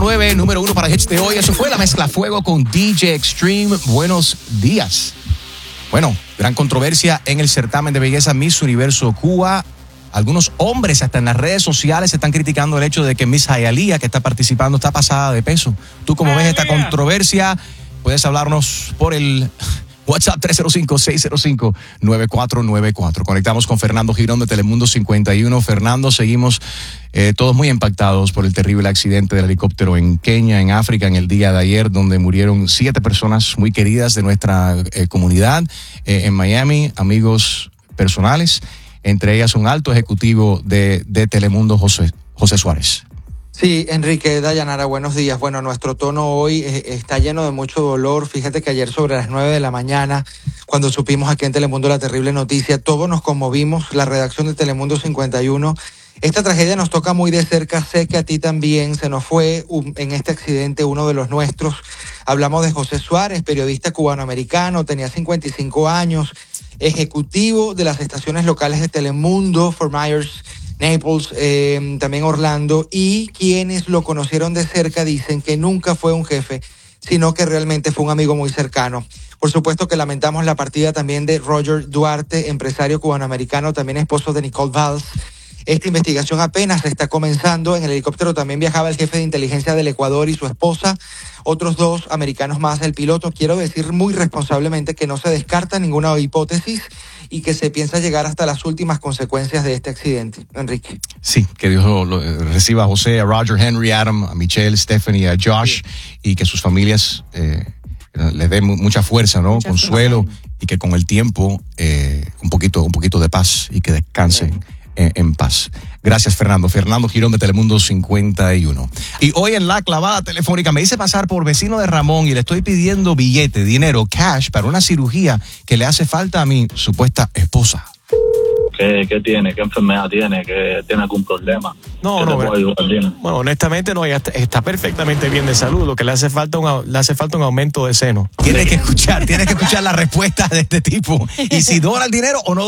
9, número 1 para hits de hoy. Eso fue la mezcla fuego con DJ Extreme. Buenos días. Bueno, gran controversia en el certamen de belleza Miss Universo Cuba. Algunos hombres hasta en las redes sociales están criticando el hecho de que Miss Hialeah, que está participando, está pasada de peso. ¿Tú cómo ves esta controversia? Puedes hablarnos por el WhatsApp 305-605-9494. Conectamos con Fernando Girón de Telemundo 51. Fernando, seguimos todos muy impactados por el terrible accidente del helicóptero en Kenia, en África, en el día de ayer, donde murieron 7 personas muy queridas de nuestra comunidad en Miami, amigos personales. Entre ellas un alto ejecutivo de Telemundo, José Suárez. Sí, Enrique, Dayanara, buenos días. Bueno, nuestro tono hoy está lleno de mucho dolor. Fíjate que ayer sobre las 9 de la mañana, cuando supimos aquí en Telemundo la terrible noticia, todos nos conmovimos, la redacción de Telemundo 51. Esta tragedia nos toca muy de cerca, sé que a ti también. Se nos fue en este accidente uno de los nuestros. Hablamos de José Suárez, periodista cubanoamericano, tenía 55 años, ejecutivo de las estaciones locales de Telemundo, Fort Myers, Naples, también Orlando, y quienes lo conocieron de cerca dicen que nunca fue un jefe, sino que realmente fue un amigo muy cercano. Por supuesto que lamentamos la partida también de Roger Duarte, empresario cubanoamericano, también esposo de Nicole Valls. Esta investigación apenas está comenzando. En el helicóptero también viajaba el jefe de inteligencia del Ecuador y su esposa, otros 2 americanos más, el piloto. Quiero decir muy responsablemente que no se descarta ninguna hipótesis y que se piensa llegar hasta las últimas consecuencias de este accidente. Enrique. Sí, que Dios reciba a José, a Roger, Henry, Adam, a Michelle, Stephanie, a Josh, y que sus familias les den mucha fuerza, ¿no? Consuelo, y que con el tiempo un poquito de paz y que descansen en paz. Gracias, Fernando. Fernando Girón de Telemundo 51. Y hoy en la clavada telefónica me hice pasar por vecino de Ramón y le estoy pidiendo billete, dinero, cash para una cirugía que le hace falta a mi supuesta esposa. ¿Qué tiene? ¿Qué enfermedad tiene? ¿Que tiene algún problema? Bueno, honestamente no, ella está perfectamente bien de salud. Lo que le hace falta un aumento de seno. Tienes que escuchar la respuesta de este tipo. Y si dona el dinero o no